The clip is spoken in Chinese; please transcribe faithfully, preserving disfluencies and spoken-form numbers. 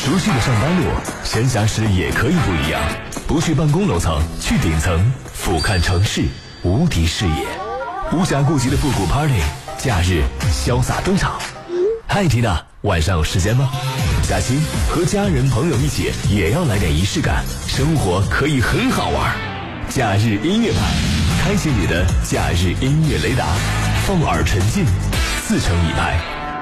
熟悉的上班路，闲暇时也可以不一样。不去办公楼层，去顶层，俯瞰城市无敌视野。无暇顾及的复古 party， 假日潇洒登场。嗨，缇娜，晚上有时间吗？假期和家人朋友一起，也要来点仪式感，生活可以很好玩。假日音乐派，开启你的假日音乐雷达，放耳沉浸，自成一派。